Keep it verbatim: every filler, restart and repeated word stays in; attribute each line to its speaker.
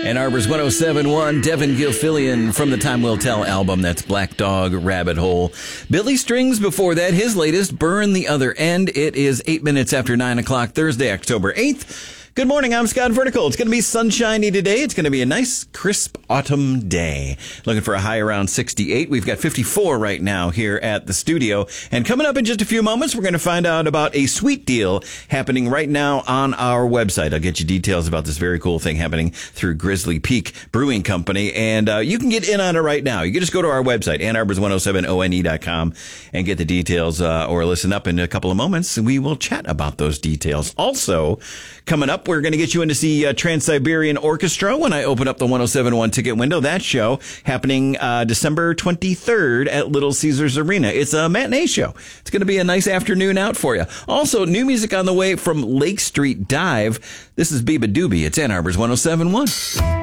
Speaker 1: Ann Arbor's one oh seven point one, Devin Gilfillian from the Time Will Tell album. That's Black Dog Rabbit Hole. Billy Strings before that, his latest, Burn the Other End. It is eight minutes after nine o'clock, Thursday, October eighth. Good morning, I'm Scott Vertical. It's going to be sunshiny today. It's going to be a nice, crisp autumn day. Looking for a high around sixty-eight. We've got fifty-four right now here at the studio. And coming up in just a few moments, we're going to find out about a sweet deal happening right now on our website. I'll get you details about this very cool thing happening through Grizzly Peak Brewing Company. And uh, you can get in on it right now. You can just go to our website, Ann Arbor's one oh seven O N E dot com, and get the details, uh, or listen up in a couple of moments, and we will chat about those details. Also, coming up, we're going to get you in to see uh, Trans-Siberian Orchestra when I open up the one oh seven point one ticket window. That show happening uh, December twenty-third at Little Caesars Arena. It's a matinee show. It's going to be a nice afternoon out for you. Also, new music on the way from Lake Street Dive. This is Biba Doobie. It's Ann Arbor's one oh seven point one.